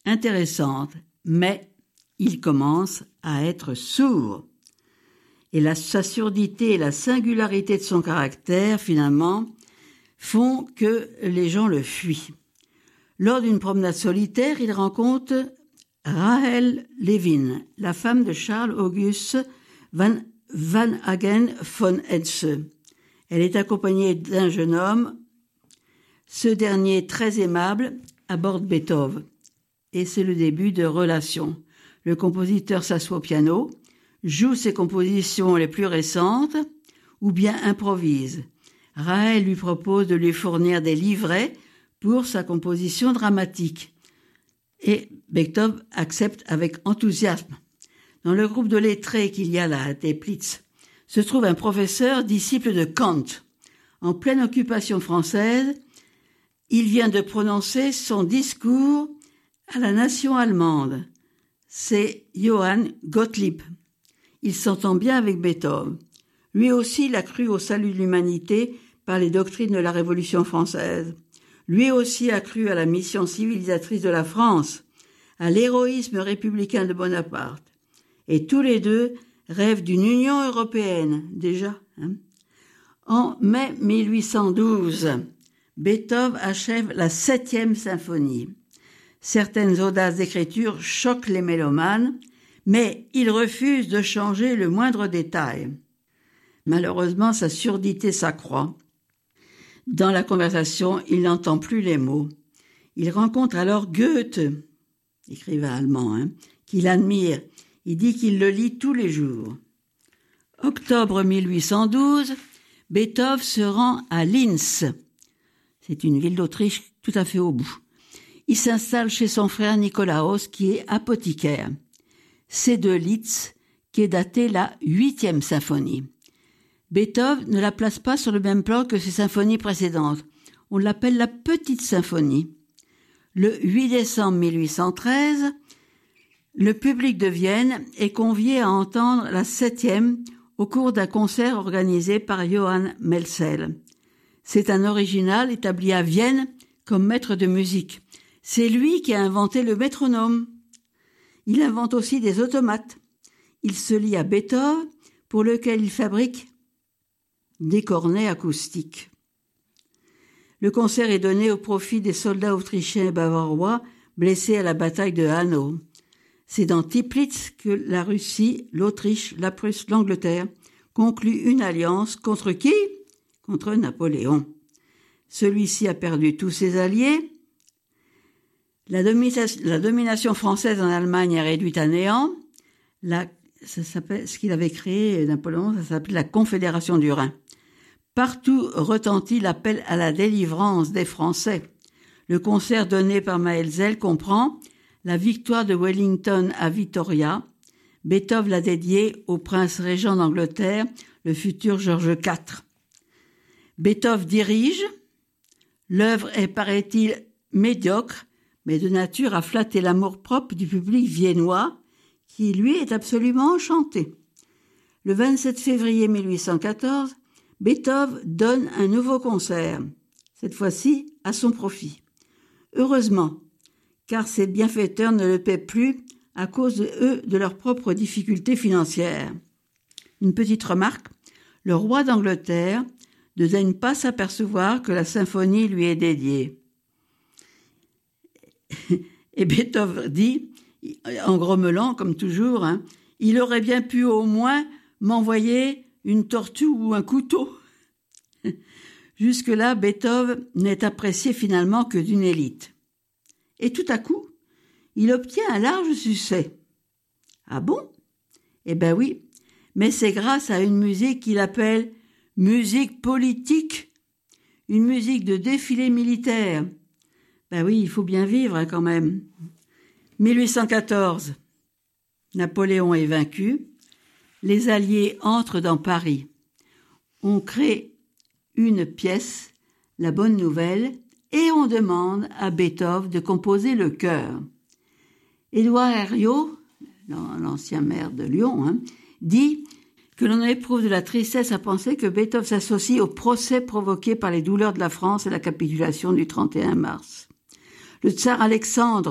intéressante, mais il commence à être sourd. Et sa surdité et la singularité de son caractère, finalement, font que les gens le fuient. Lors d'une promenade solitaire, il rencontre Rahel Levin, la femme de Charles August van Hagen von Hesse. Elle est accompagnée d'un jeune homme. Ce dernier, très aimable, aborde Beethoven. Et c'est le début de relations. Le compositeur s'assoit au piano, joue ses compositions les plus récentes ou bien improvise. Rahel lui propose de lui fournir des livrets pour sa composition dramatique. Et Beethoven accepte avec enthousiasme. Dans le groupe de lettrés qu'il y a là, à Teplitz, se trouve un professeur disciple de Kant. En pleine occupation française, il vient de prononcer son discours à la nation allemande. C'est Johann Gottlieb. Il s'entend bien avec Beethoven. Lui aussi, il a cru au salut de l'humanité par les doctrines de la Révolution française. Lui aussi a cru à la mission civilisatrice de la France, à l'héroïsme républicain de Bonaparte. Et tous les deux rêvent d'une Union européenne, déjà. En mai 1812, Beethoven achève la 7e symphonie. Certaines audaces d'écriture choquent les mélomanes, mais il refuse de changer le moindre détail. Malheureusement, sa surdité s'accroît. Dans la conversation, il n'entend plus les mots. Il rencontre alors Goethe, écrivain allemand, qu'il admire. Il dit qu'il le lit tous les jours. Octobre 1812, Beethoven se rend à Linz. C'est une ville d'Autriche tout à fait au bout. Il s'installe chez son frère Nikolaus, qui est apothicaire. C'est de Liszt qu'est datée la 8e symphonie. Beethoven ne la place pas sur le même plan que ses symphonies précédentes. On l'appelle la petite symphonie. Le 8 décembre 1813, le public de Vienne est convié à entendre la 7e au cours d'un concert organisé par Johann Melzel. C'est un original établi à Vienne comme maître de musique. C'est lui qui a inventé le métronome. Il invente aussi des automates. Il se lie à Beethoven, pour lequel il fabrique des cornets acoustiques. Le concert est donné au profit des soldats autrichiens et bavarois blessés à la bataille de Hanau. C'est dans Teplitz que la Russie, l'Autriche, la Prusse, l'Angleterre concluent une alliance contre qui ? Contre Napoléon. Celui-ci a perdu tous ses alliés. La domination française en Allemagne est réduite à néant. Ce qu'il avait créé, Napoléon, ça s'appelait la Confédération du Rhin. Partout retentit l'appel à la délivrance des Français. Le concert donné par Melzel comprend la victoire de Wellington à Vittoria. Beethoven l'a dédié au prince régent d'Angleterre, le futur George IV. Beethoven dirige. L'œuvre est, paraît-il, médiocre, mais de nature à flatter l'amour-propre du public viennois, qui, lui, est absolument enchanté. Le 27 février 1814, Beethoven donne un nouveau concert, cette fois-ci à son profit. Heureusement, car ses bienfaiteurs ne le paient plus à cause de leurs propres difficultés financières. Une petite remarque, le roi d'Angleterre ne daigne pas s'apercevoir que la symphonie lui est dédiée. Et Beethoven dit, en grommelant comme toujours, il aurait bien pu au moins m'envoyer une tortue ou un couteau. Jusque-là, Beethoven n'est apprécié finalement que d'une élite. Et tout à coup, il obtient un large succès. Ah bon ? Eh ben oui, mais c'est grâce à une musique qu'il appelle musique politique, une musique de défilé militaire. Ben oui, il faut bien vivre quand même. 1814, Napoléon est vaincu. Les Alliés entrent dans Paris. On crée une pièce, La Bonne Nouvelle, et on demande à Beethoven de composer le chœur. Édouard Herriot, l'ancien maire de Lyon, dit que l'on éprouve de la tristesse à penser que Beethoven s'associe au procès provoqué par les douleurs de la France et la capitulation du 31 mars. Le tsar Alexandre